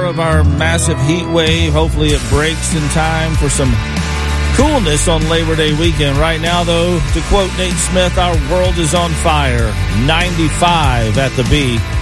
of our massive heat wave. Hopefully it breaks in time for some coolness on Labor Day weekend. Right now, though, to quote Nate Smith, our world is on fire. 95 at the B.